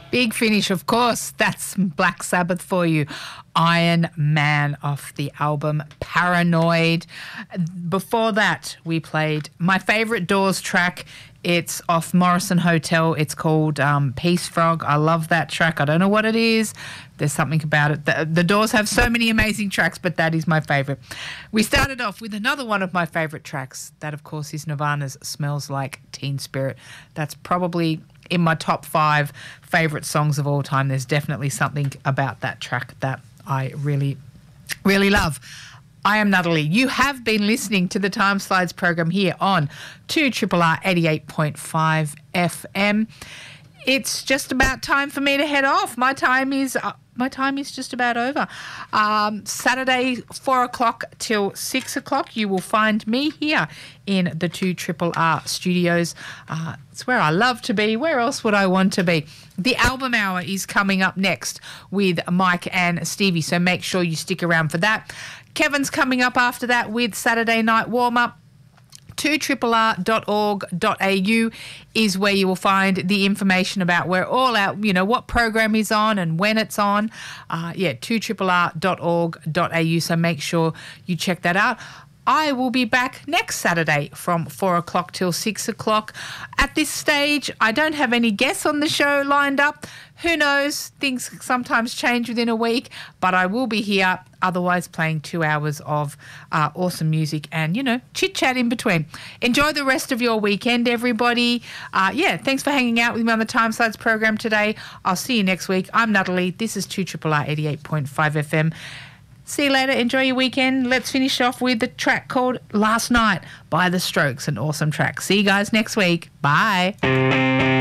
Big Finish, of course. That's Black Sabbath for you. Iron Man off the album Paranoid. Before that, we played my favourite Doors track. It's off Morrison Hotel. It's called Peace Frog. I love that track. I don't know what it is. There's something about it. The Doors have so many amazing tracks, but that is my favourite. We started off with another one of my favourite tracks. That, of course, is Nirvana's Smells Like Teen Spirit. That's probably in my top 5 favourite songs of all time. There's definitely something about that track that I really, really love. I am Natalie. You have been listening to the Time Slides program here on 2RRR 88.5 FM. It's just about time for me to head off. My time is just about over. Saturday, 4 o'clock till 6 o'clock, you will find me here in the 2RRR studios. It's where I love to be. Where else would I want to be? The Album Hour is coming up next with Mike and Stevie, so make sure you stick around for that. Kevin's coming up after that with Saturday Night Warm-Up. 2RRR.org.au is where you will find the information about where all our, what program is on and when it's on. 2RRR.org.au, so make sure you check that out. I will be back next Saturday from 4 o'clock till 6 o'clock. At this stage, I don't have any guests on the show lined up. Who knows? Things sometimes change within a week, but I will be here otherwise playing 2 hours of awesome music and, chit-chat in between. Enjoy the rest of your weekend, everybody. Thanks for hanging out with me on the Time Slides program today. I'll see you next week. I'm Natalie. This is 2RRR 88.5 FM. See you later. Enjoy your weekend. Let's finish off with the track called Last Night by The Strokes, an awesome track. See you guys next week. Bye.